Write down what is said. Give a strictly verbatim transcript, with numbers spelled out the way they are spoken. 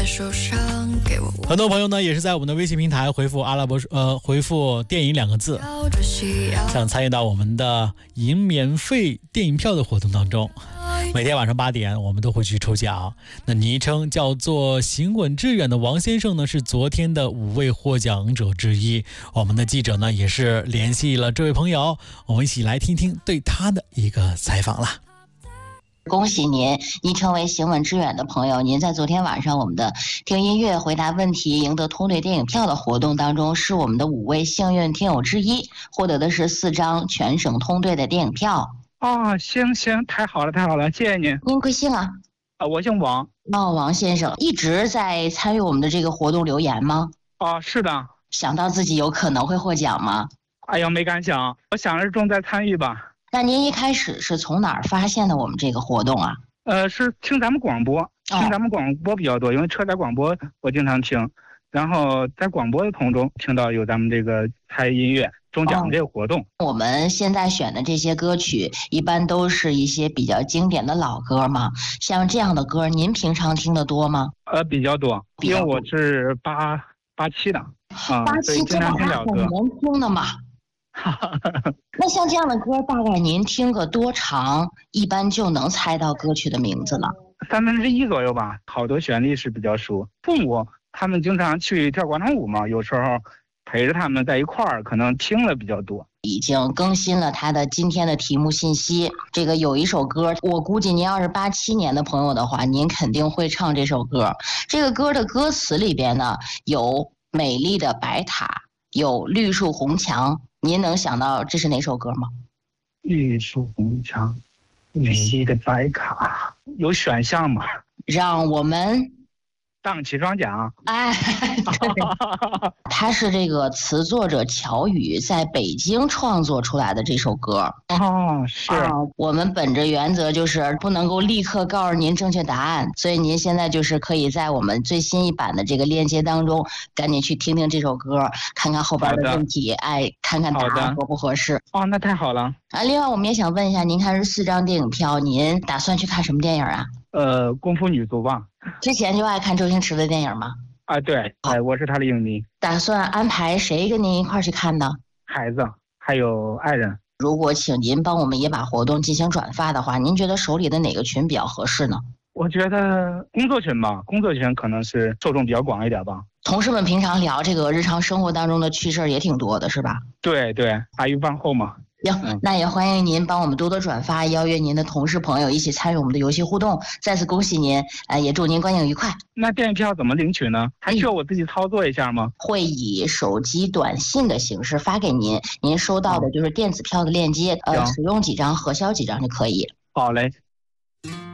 很多朋友呢也是在我们的微信平台回复阿拉伯呃回复电影两个字，想参与到我们的赢免费电影票的活动当中。每天晚上八点我们都会去抽奖，那昵称叫做行稳致远的王先生呢是昨天的五位获奖者之一。我们的记者呢也是联系了这位朋友，我们一起来听听对他的一个采访啦。 恭喜您，您成为行稳致远的朋友。您在昨天晚上我们的听音乐回答问题赢得通兑电影票的活动当中，是我们的五位幸运听友之一，获得的是四张全省通兑的电影票。 哦，行行，太好了太好了，谢谢您。 您贵姓啊？ 啊，我姓王。 哦，王先生一直在参与我们的这个活动留言吗？ 哦，是的。 想到自己有可能会获奖吗？ 哎呀，没敢想，我想着重在参与吧。那您一开始是从哪儿发现的我们这个活动啊？ 呃，是听咱们广播，听咱们广播比较多，因为车载广播我经常听，然后在广播的途中听到有咱们这个猜音乐中奖这个活动。 哦，我们现在选的这些歌曲一般都是一些比较经典的老歌嘛，像这样的歌您平常听得多吗？ 呃，比较多，因为我是八八七的啊， 八七经常听老歌。 年轻的嘛。那像这样的歌大概您听个多长一般就能猜到歌曲的名字呢？ 三分之一左右吧，好多旋律是比较熟。父母他们经常去跳广场舞嘛，有时候陪着他们在一块儿，可能听的比较多。 已经更新了他的今天的题目信息，这个有一首歌，我估计您要是八七年的朋友的话，您肯定会唱这首歌。这个歌的歌词里边呢，有美丽的白塔，有绿树红墙，您能想到这是哪首歌吗？ 绿树红墙，美丽的白卡，有选项吗？ 让我们荡起双桨。 哎，他是这个词作者乔羽在北京创作出来的这首歌。 哦，是、 啊。我们本着原则就是不能够立刻告诉您正确答案，所以您现在就是可以在我们最新一版的这个链接当中，赶紧去听听这首歌，看看后边的问题，哎，看看答案合不合适。 哦，那太好了。 啊，另外我们也想问一下，您看是四张电影票，您打算去看什么电影啊？ 呃，功夫女足吧。 之前就爱看周星驰的电影吗？ 啊，对，哎，我是他的影迷。 打算安排谁跟您一块去看呢？ 孩子，还有爱人。 如果请您帮我们也把活动进行转发的话，您觉得手里的哪个群比较合适呢？ 我觉得工作群吧，工作群可能是受众比较广一点吧。 同事们平常聊这个日常生活当中的趣事也挺多的，是吧？ 对对，茶余饭后嘛。 行，那也欢迎您帮我们多多转发，邀约您的同事朋友一起参与我们的游戏互动。再次恭喜您，呃，也祝您观影愉快。 那电影票怎么领取呢？还需要我自己操作一下吗？ 会以手机短信的形式发给您，您收到的就是电子票的链接，呃，使用几张核销几张就可以。 好嘞。